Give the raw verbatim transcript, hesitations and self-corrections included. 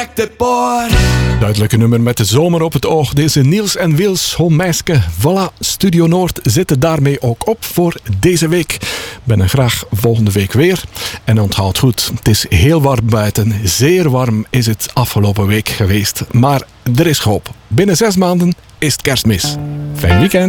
Duidelijke nummer met de zomer op het oog. Deze Niels en Wils Holmeiske. Voilà, Studio Noord zit er daarmee ook op voor deze week. Ben er graag volgende week weer. En onthoud goed, het is heel warm buiten. Zeer warm is het afgelopen week geweest. Maar er is hoop. Binnen zes maanden is het kerstmis. Fijn weekend.